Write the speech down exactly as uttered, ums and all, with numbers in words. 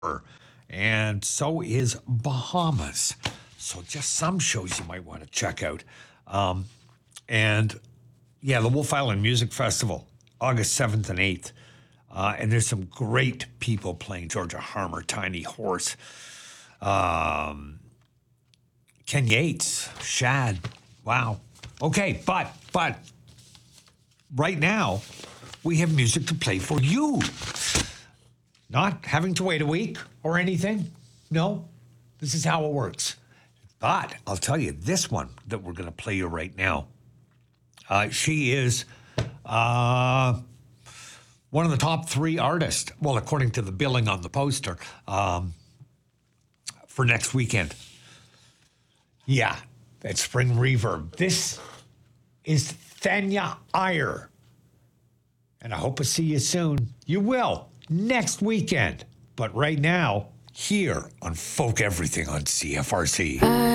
and so is Bahamas. So just some shows you might want to check out. Um, and yeah, the Wolf Island Music Festival, August seventh and eighth. Uh, and there's some great people playing. Georgia Harmer, Tiny Horse, um, Ken Yates, Shad. Wow. Okay, but, but right now we have music to play for you. Not having to wait a week or anything. No, this is how it works. But I'll tell you, this one that we're going to play you right now, uh, she is uh, one of the top three artists, well, according to the billing on the poster, um, for next weekend. Yeah, at Spring Reverb. This is Thanya Iyer. And I hope to see you soon. You will, next weekend. But right now, here on Folk Everything on C F R C.